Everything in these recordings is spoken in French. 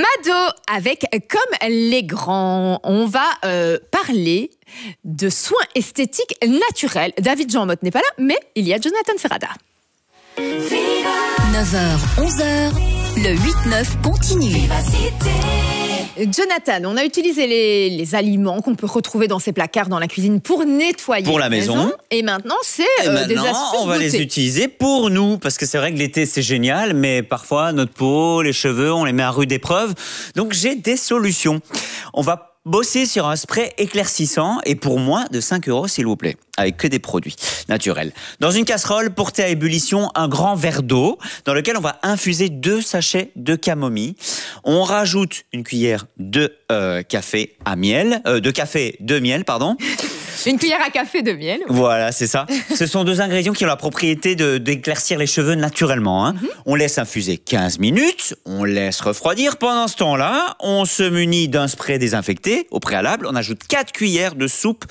Mado avec Comme les grands. On va parler de soins esthétiques naturels. David Jean Motte n'est pas là, mais il y a Jonathan Ferrada. 9h, 11h, le 8-9 continue. Jonathan, on a utilisé les aliments qu'on peut retrouver dans ces placards dans la cuisine pour nettoyer pour la maison. Et maintenant, c'est des astuces on va les utiliser pour nous. Parce que c'est vrai que l'été, c'est génial, mais parfois, notre peau, les cheveux, on les met à rude épreuve. Donc, j'ai des solutions. On va bosser sur un spray éclaircissant et pour moins de 5 €, s'il vous plaît, avec que des produits naturels. Dans une casserole, portez à ébullition un grand verre d'eau dans lequel on va infuser 2 sachets de camomille. On rajoute une cuillère de café de miel, pardon. Une cuillère à café de miel. Voilà, c'est ça. Ce sont 2 ingrédients qui ont la propriété d'éclaircir les cheveux naturellement. Hein. On laisse infuser 15 minutes, on laisse refroidir. Pendant ce temps-là, on se munit d'un spray désinfecté. Au préalable, on ajoute 4 cuillères de soupe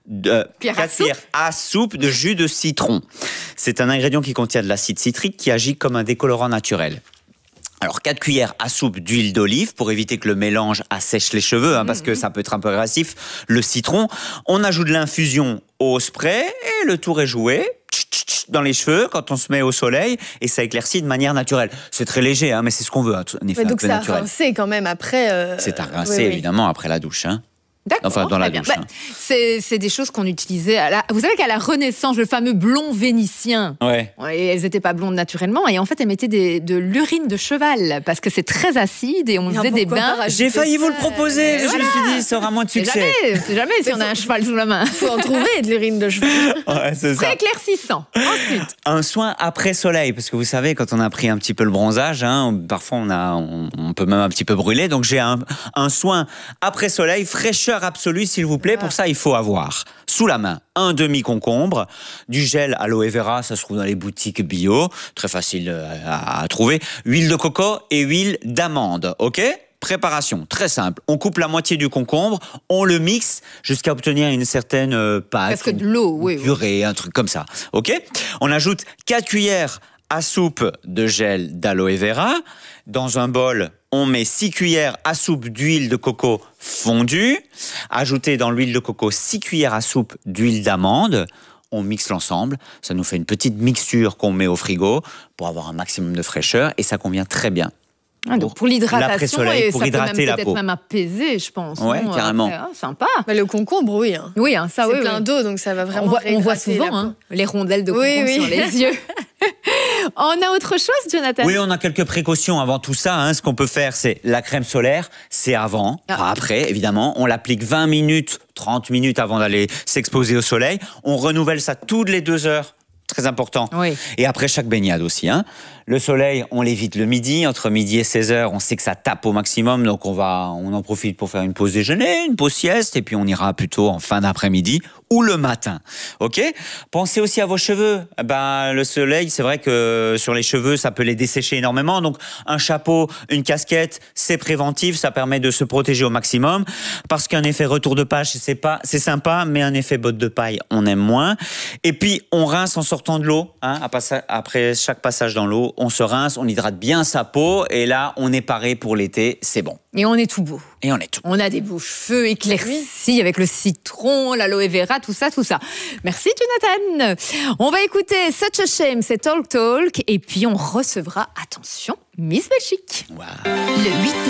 à soupe de jus de citron. C'est un ingrédient qui contient de l'acide citrique qui agit comme un décolorant naturel. Alors, 4 cuillères à soupe d'huile d'olive pour éviter que le mélange assèche les cheveux, parce que ça peut être un peu agressif, le citron. On ajoute l'infusion au spray et le tour est joué dans les cheveux quand on se met au soleil et ça éclaircit de manière naturelle. C'est très léger, mais c'est ce qu'on veut, un effet donc un peu naturel. Donc c'est à rincer quand même après... C'est à rincer, évidemment, après la douche. D'accord, enfin, dans la douche. C'est des choses qu'on utilisait. Vous savez qu'à la Renaissance, le fameux blond vénitien, et elles n'étaient pas blondes naturellement, et en fait, elles mettaient de l'urine de cheval, parce que c'est très acide, et on faisait des bains. J'ai failli vous le proposer, mais je me suis dit, ça aura moins de succès. C'est jamais si on a un cheval sous la main. Il faut en trouver de l'urine de cheval. C'est ça. Très éclaircissant. Ensuite. Un soin après soleil, parce que vous savez, quand on a pris un petit peu le bronzage, parfois on peut même un petit peu brûler, donc j'ai un soin après soleil, fraîcheur absolue, s'il vous plaît. Pour ça, il faut avoir sous la main un demi-concombre, du gel aloe vera, ça se trouve dans les boutiques bio, très facile à trouver, huile de coco et huile d'amande, ok ? Préparation, très simple. On coupe la moitié du concombre, on le mixe jusqu'à obtenir une certaine pâte. Parce que de l'eau, purée, un truc comme ça, ok ? On ajoute 4 cuillères à soupe de gel d'aloe vera. Dans un bol, on met 6 cuillères à soupe d'huile de coco fondue. Ajoutez dans l'huile de coco 6 cuillères à soupe d'huile d'amande. On mixe l'ensemble. Ça nous fait une petite mixture qu'on met au frigo pour avoir un maximum de fraîcheur et ça convient très bien. Donc pour l'hydratation, et pour ça hydrater peut la peut-être peau. même apaiser, je pense. Ouais, carrément. Après, sympa. Le concombre, oui. Oui, ça, c'est plein d'eau, donc ça va vraiment on voit souvent les rondelles de concombre sur les yeux. On a autre chose, Jonathan ? Oui, on a quelques précautions avant tout ça. Ce qu'on peut faire, c'est la crème solaire, c'est avant, pas après, évidemment. On l'applique 20 minutes, 30 minutes avant d'aller s'exposer au soleil. On renouvelle ça toutes les 2 heures. Très important. Oui. Et après chaque baignade aussi. Le soleil, on l'évite le midi. Entre midi et 16h, on sait que ça tape au maximum. Donc on en profite pour faire une pause déjeuner, une pause sieste. Et puis on ira plutôt en fin d'après-midi ou le matin. Ok ? Pensez aussi à vos cheveux. Le soleil, c'est vrai que sur les cheveux, ça peut les dessécher énormément. Donc un chapeau, une casquette, c'est préventif. Ça permet de se protéger au maximum. Parce qu'un effet retour de page, c'est sympa. Mais un effet botte de paille, on aime moins. Et puis on rince en sortant de l'eau. Après chaque passage dans l'eau, on se rince, on hydrate bien sa peau. Et là, on est paré pour l'été. C'est bon. Et on est tout beau. Et on est tout. On a des beaux cheveux éclaircis avec le citron, l'aloe vera, tout ça. Merci, Jonathan. On va écouter Such a Shame, c'est Talk Talk. Et puis, on recevra, attention, Miss Belgique. Wow. Le 8-9.